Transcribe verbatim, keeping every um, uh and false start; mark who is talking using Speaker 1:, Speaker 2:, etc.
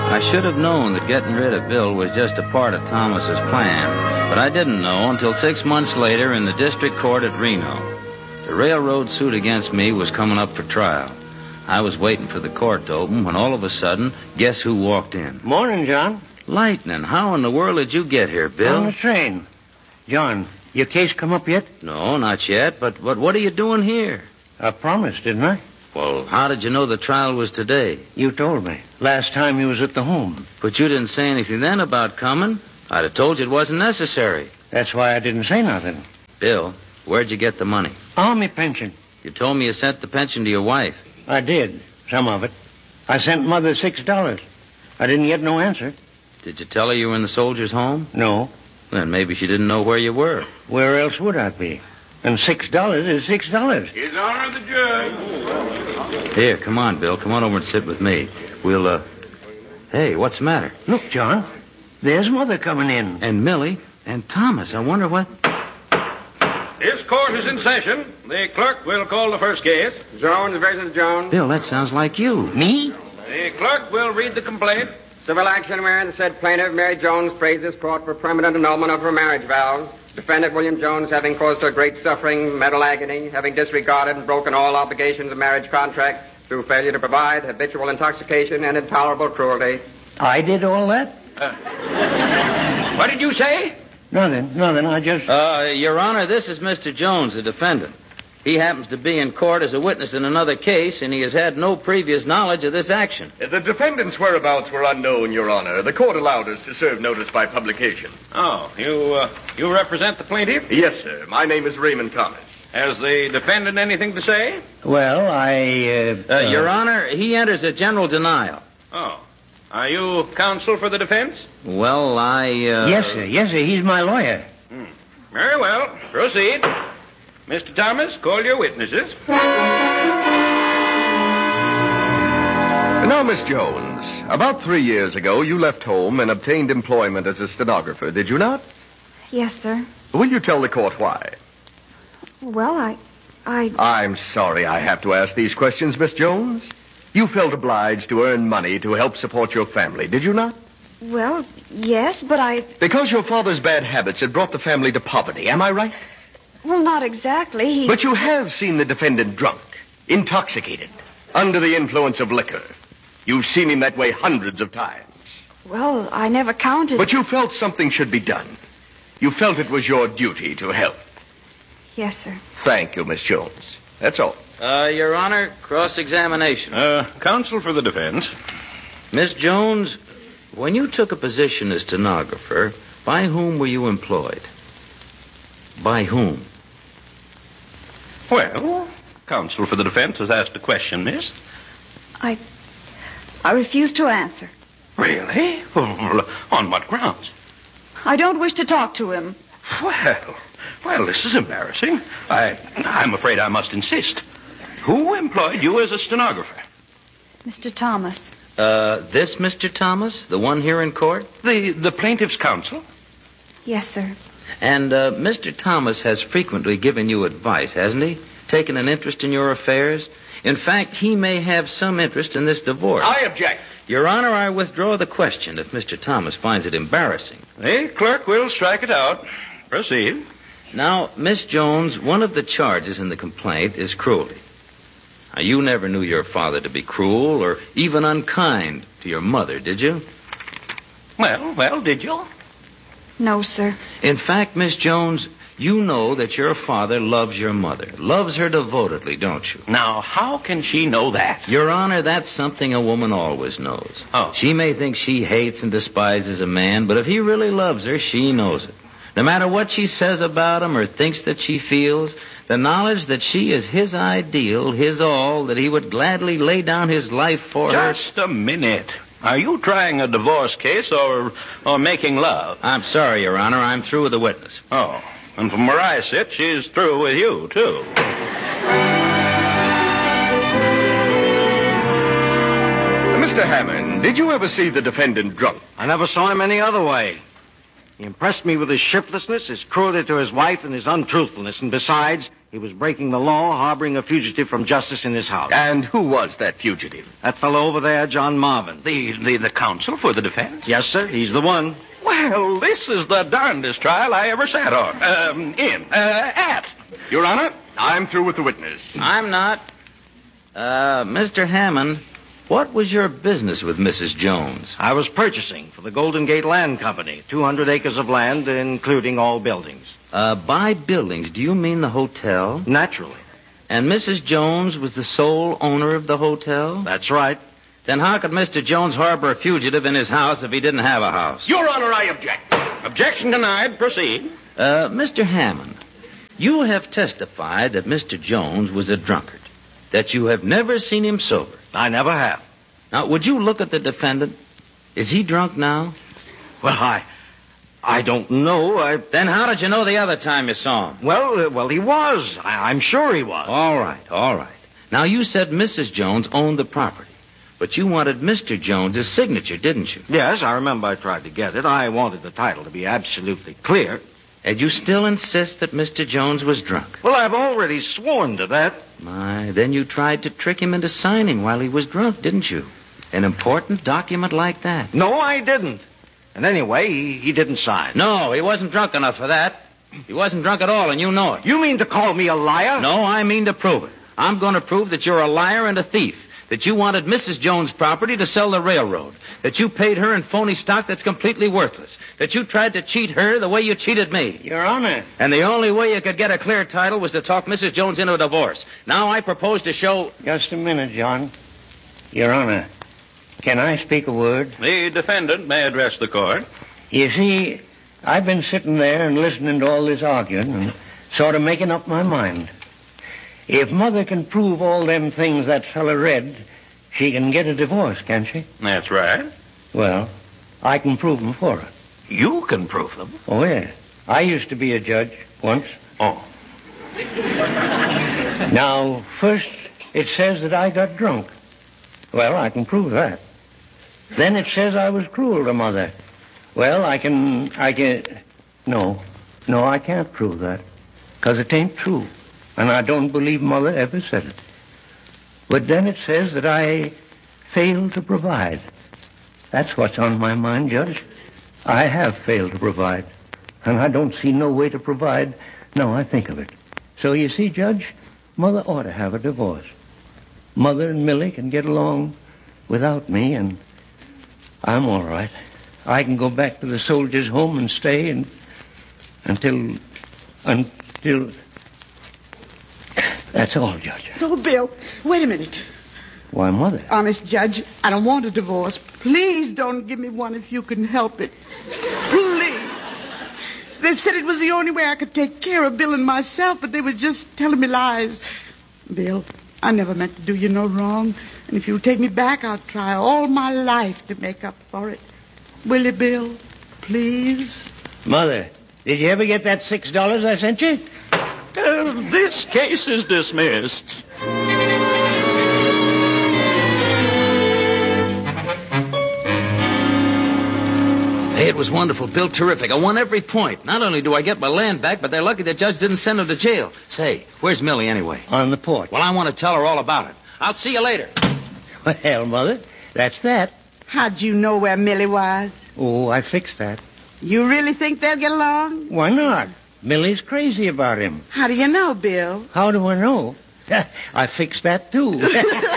Speaker 1: I should have known that getting rid of Bill was just a part of Thomas's plan, but I didn't know until six months later in the district court at Reno. The railroad suit against me was coming up for trial. I was waiting for the court to open when all of a sudden, guess who walked in?
Speaker 2: Morning, John.
Speaker 1: Lightning, how in the world did you get here, Bill?
Speaker 2: On the train. John, your case come up yet?
Speaker 1: No, not yet, but, but what are you doing here?
Speaker 2: I promised, didn't I?
Speaker 1: Well, how did you know the trial was today?
Speaker 2: You told me. Last time you was at the home.
Speaker 1: But you didn't say anything then about coming. I'd have told you it wasn't necessary.
Speaker 2: That's why I didn't say nothing.
Speaker 1: Bill, where'd you get the money?
Speaker 2: Army pension.
Speaker 1: You told me you sent the pension to your wife.
Speaker 2: I did. Some of it. I sent Mother six dollars. I didn't get no answer.
Speaker 1: Did you tell her you were in the soldier's home?
Speaker 2: No.
Speaker 1: Then maybe she didn't know where you were.
Speaker 2: Where else would I be? And six dollars is six dollars.
Speaker 3: His Honor the Judge.
Speaker 1: Here, come on, Bill. Come on over and sit with me. We'll, uh... Hey, what's the matter?
Speaker 2: Look, John. There's Mother coming in.
Speaker 1: And Millie. And Thomas. I wonder what...
Speaker 3: This court is in session. The clerk will call the first case.
Speaker 4: Jones versus Jones.
Speaker 1: Bill, that sounds like you.
Speaker 2: Me?
Speaker 3: The clerk will read the complaint.
Speaker 4: Civil action wherein the said plaintiff, Mary Jones, prays this court for permanent annulment of her marriage vows. Defendant William Jones, having caused her great suffering, mental agony, having disregarded and broken all obligations of marriage contract through failure to provide, habitual intoxication, and intolerable cruelty.
Speaker 2: I did all that?
Speaker 3: Uh, what did you say?
Speaker 2: Nothing, nothing. I just...
Speaker 1: Uh, Your Honor, this is Mister Jones, the defendant. He happens to be in court as a witness in another case, and he has had no previous knowledge of this action.
Speaker 5: The defendant's whereabouts were unknown, Your Honor. The court allowed us to serve notice by publication.
Speaker 3: Oh, you, uh, you represent the plaintiff?
Speaker 5: Yes, sir. My name is Raymond Thomas.
Speaker 3: Has the defendant anything to say?
Speaker 2: Well, I, uh...
Speaker 1: Uh, Your Honor, he enters a general denial.
Speaker 3: Oh. Are you counsel for the defense?
Speaker 1: Well, I, uh...
Speaker 2: Yes, sir. Yes, sir. He's my lawyer.
Speaker 3: Hmm. Very well. Proceed. Mister Thomas, call your witnesses.
Speaker 5: Now, Miss Jones, about three years ago, you left home and obtained employment as a stenographer, did you not?
Speaker 6: Yes, sir.
Speaker 5: Will you tell the court why?
Speaker 6: Well, I... I...
Speaker 5: I'm sorry I have to ask these questions, Miss Jones. You felt obliged to earn money to help support your family, did you not?
Speaker 6: Well, yes, but I...
Speaker 5: Because your father's bad habits had brought the family to poverty, am I right?
Speaker 6: Well, not exactly. He...
Speaker 5: But you have seen the defendant drunk, intoxicated, under the influence of liquor. You've seen him that way hundreds of times.
Speaker 6: Well, I never counted...
Speaker 5: But you felt something should be done. You felt it was your duty to help.
Speaker 6: Yes, sir.
Speaker 5: Thank you, Miss Jones. That's all.
Speaker 1: Uh, Your Honor, cross-examination.
Speaker 3: Uh, counsel for the defense.
Speaker 1: Miss Jones, when you took a position as stenographer, by whom were you employed? By whom?
Speaker 3: Well, counsel for the defense has asked a question, miss.
Speaker 6: I... I refuse to answer.
Speaker 3: Really? Well, on what grounds?
Speaker 6: I don't wish to talk to him.
Speaker 3: Well, well, this is embarrassing. I, I'm afraid I must insist. Who employed you as a stenographer?
Speaker 6: Mister Thomas.
Speaker 1: Uh, this Mister Thomas? The one here in court?
Speaker 3: The, the plaintiff's counsel?
Speaker 6: Yes, sir.
Speaker 1: And, uh, Mister Thomas has frequently given you advice, hasn't he? Taken an interest in your affairs? In fact, he may have some interest in this divorce.
Speaker 5: I object.
Speaker 1: Your Honor, I withdraw the question if Mister Thomas finds it embarrassing.
Speaker 3: The clerk will strike it out. Proceed.
Speaker 1: Now, Miss Jones, one of the charges in the complaint is cruelty. Now, you never knew your father to be cruel or even unkind to your mother, did you?
Speaker 3: Well, well, did you?
Speaker 6: No, sir.
Speaker 1: In fact, Miss Jones, you know that your father loves your mother. Loves her devotedly, don't you?
Speaker 3: Now, how can she know that?
Speaker 1: Your Honor, that's something a woman always knows.
Speaker 3: Oh.
Speaker 1: She may think she hates and despises a man, but if he really loves her, she knows it. No matter what she says about him or thinks that she feels, the knowledge that she is his ideal, his all, that he would gladly lay down his life for her...
Speaker 3: Just a minute. Are you trying a divorce case or or making love?
Speaker 1: I'm sorry, Your Honor. I'm through with the witness.
Speaker 3: Oh, and from where I sit, she's through with you, too.
Speaker 5: Mister Hammond, did you ever see the defendant drunk?
Speaker 7: I never saw him any other way. He impressed me with his shiftlessness, his cruelty to his wife, and his untruthfulness. And besides, He was breaking the law, harboring a fugitive from justice in his house.
Speaker 5: And who was that fugitive?
Speaker 7: That fellow over there, John Marvin.
Speaker 3: The, the, the counsel for the defense?
Speaker 7: Yes, sir. He's the one.
Speaker 3: Well, this is the darndest trial I ever sat on. Um, in. Uh, at.
Speaker 5: Your Honor, I'm through with the witness.
Speaker 1: I'm not. Uh, Mister Hammond, what was your business with Missus Jones?
Speaker 7: I was purchasing for the Golden Gate Land Company, two hundred acres of land, including all buildings.
Speaker 1: Uh, by buildings, do you mean the hotel?
Speaker 7: Naturally.
Speaker 1: And Missus Jones was the sole owner of the hotel?
Speaker 7: That's right.
Speaker 1: Then how could Mister Jones harbor a fugitive in his house if he didn't have a house?
Speaker 5: Your Honor, I object.
Speaker 3: Objection denied. Proceed.
Speaker 1: Uh, Mister Hammond, you have testified that Mister Jones was a drunkard, that you have never seen him sober.
Speaker 7: I never have.
Speaker 1: Now, would you look at the defendant? Is he drunk now?
Speaker 7: Well, I... I don't know. I...
Speaker 1: Then how did you know the other time you saw him?
Speaker 7: Well, uh, well, he was. I, I'm sure he was.
Speaker 1: All right, all right. Now, you said Missus Jones owned the property, but you wanted Mister Jones's signature, didn't you?
Speaker 7: Yes, I remember I tried to get it. I wanted the title to be absolutely clear.
Speaker 1: And you still insist that Mister Jones was drunk?
Speaker 7: Well, I've already sworn to that.
Speaker 1: My, then you tried to trick him into signing while he was drunk, didn't you? An important document like that.
Speaker 7: No, I didn't. And anyway, he, he didn't sign.
Speaker 1: No, he wasn't drunk enough for that. He wasn't drunk at all, and you know it.
Speaker 7: You mean to call me a liar?
Speaker 1: No, I mean to prove it. I'm going to prove that you're a liar and a thief, that you wanted Missus Jones' property to sell the railroad, that you paid her in phony stock that's completely worthless, that you tried to cheat her the way you cheated me.
Speaker 2: Your Honor.
Speaker 1: And the only way you could get a clear title was to talk Missus Jones into a divorce. Now I propose to show...
Speaker 2: Just a minute, John. Your Honor, can I speak a word?
Speaker 3: The defendant may address the court.
Speaker 2: You see, I've been sitting there and listening to all this arguing and sort of making up my mind. If Mother can prove all them things that fella read, she can get a divorce, can't she?
Speaker 3: That's right.
Speaker 2: Well, I can prove them for her.
Speaker 3: You can prove them.
Speaker 2: Oh, yeah. I used to be a judge once.
Speaker 3: Oh.
Speaker 2: Now, first, it says that I got drunk. Well, I can prove that. Then it says I was cruel to Mother. Well, I can, I can, no, no, I can't prove that, because it ain't true, and I don't believe Mother ever said it. But then it says that I failed to provide. That's what's on my mind, Judge. I have failed to provide, and I don't see no way to provide now I think of it. So you see, Judge, Mother ought to have a divorce. Mother and Millie can get along without me, and I'm all right. I can go back to the soldiers' home and stay and until until that's all, Judge.
Speaker 8: No, Bill, wait a minute.
Speaker 2: Why, Mother?
Speaker 8: Honest, Judge, I don't want a divorce. Please don't give me one if you can help it. Please. They said it was the only way I could take care of Bill and myself, but they were just telling me lies. Bill, I never meant to do you no wrong. And if you'll take me back, I'll try all my life to make up for it. Will you, Bill? Please?
Speaker 2: Mother, did you ever get that six dollars I sent you?
Speaker 3: Uh, this case is dismissed.
Speaker 1: Hey, it was wonderful, Bill. Terrific. I won every point. Not only do I get my land back, but they're lucky the judge didn't send him to jail. Say, where's Millie anyway?
Speaker 2: On the porch.
Speaker 1: Well, I want to tell her all about it. I'll see you later.
Speaker 2: Well, Mother, that's that.
Speaker 8: How'd you know where Millie was?
Speaker 2: Oh, I fixed that.
Speaker 8: You really think they'll get along?
Speaker 2: Why not? Millie's crazy about him.
Speaker 8: How do you know, Bill?
Speaker 2: How do I know? I fixed that, too.